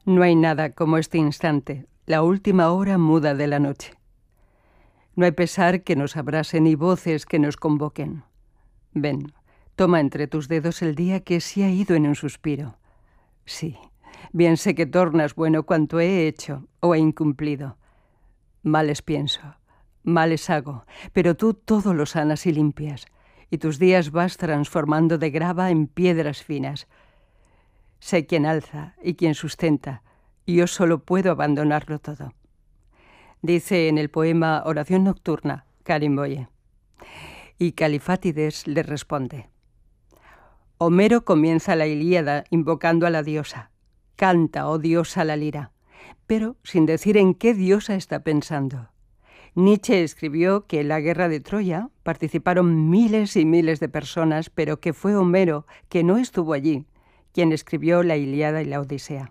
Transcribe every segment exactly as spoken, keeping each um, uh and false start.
No hay nada como este instante, la última hora muda de la noche. No hay pesar que nos abrase ni voces que nos convoquen. Ven, toma entre tus dedos el día que se ha ido en un suspiro. Sí, bien sé que tornas bueno cuanto he hecho o he incumplido. Males pienso, males hago, pero tú todo lo sanas y limpias, y tus días vas transformando de grava en piedras finas. Sé quién alza y quién sustenta, y yo solo puedo abandonarlo todo. Dice en el poema Oración Nocturna, Karin Boye. Y Califátides le responde. Homero comienza la Ilíada invocando a la diosa. Canta, oh diosa, la lira, pero sin decir en qué diosa está pensando. Nietzsche escribió que en la guerra de Troya participaron miles y miles de personas, pero que fue Homero, que no estuvo allí, quien escribió la Ilíada y la Odisea.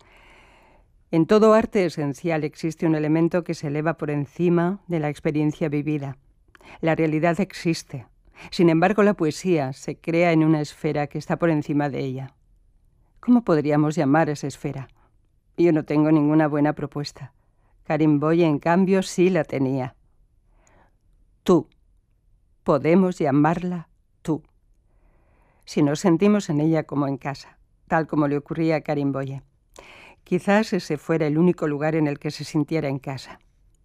En todo arte esencial existe un elemento que se eleva por encima de la experiencia vivida. La realidad existe. Sin embargo, la poesía se crea en una esfera que está por encima de ella. ¿Cómo podríamos llamar a esa esfera? Yo no tengo ninguna buena propuesta. Karin Boye, en cambio, sí la tenía. Tú. Podemos llamarla tú. Si nos sentimos en ella como en casa, tal como le ocurría a Karin Boye. Quizás ese fuera el único lugar en el que se sintiera en casa.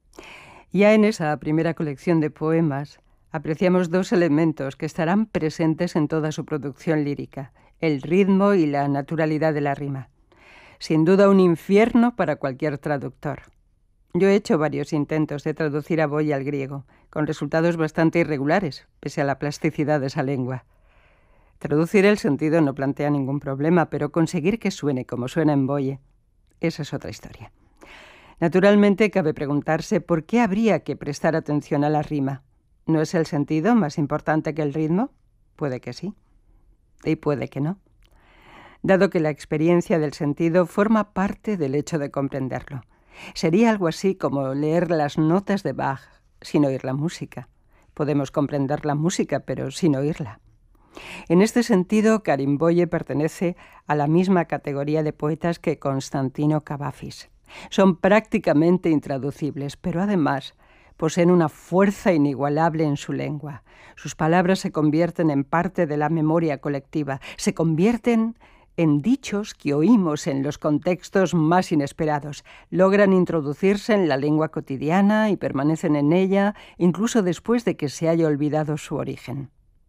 Ya en esa primera colección de poemas apreciamos dos elementos que estarán presentes en toda su producción lírica, el ritmo y la naturalidad de la rima. Sin duda un infierno para cualquier traductor. Yo he hecho varios intentos de traducir a Boye al griego, con resultados bastante irregulares, pese a la plasticidad de esa lengua. Traducir el sentido no plantea ningún problema, pero conseguir que suene como suena en Boye, esa es otra historia. Naturalmente, cabe preguntarse por qué habría que prestar atención a la rima. ¿No es el sentido más importante que el ritmo? Puede que sí, y puede que no. Dado que la experiencia del sentido forma parte del hecho de comprenderlo. Sería algo así como leer las notas de Bach sin oír la música. Podemos comprender la música, pero sin oírla. En este sentido, Karin Boye pertenece a la misma categoría de poetas que Constantino Cavafis. Son prácticamente intraducibles, pero además poseen una fuerza inigualable en su lengua. Sus palabras se convierten en parte de la memoria colectiva, se convierten en dichos que oímos en los contextos más inesperados, logran introducirse en la lengua cotidiana y permanecen en ella incluso después de que se haya olvidado su origen.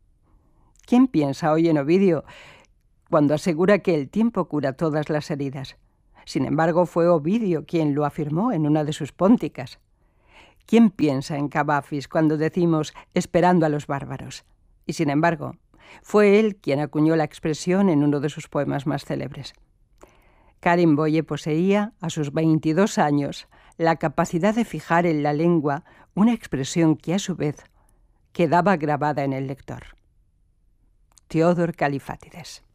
¿Quién piensa hoy en Ovidio cuando asegura que el tiempo cura todas las heridas? Sin embargo, fue Ovidio quien lo afirmó en una de sus pónticas. ¿Quién piensa en Cavafis cuando decimos esperando a los bárbaros? Y sin embargo, fue él quien acuñó la expresión en uno de sus poemas más célebres. Karin Boye poseía, a sus veintidós años, la capacidad de fijar en la lengua una expresión que, a su vez, quedaba grabada en el lector. Theodor Califátides.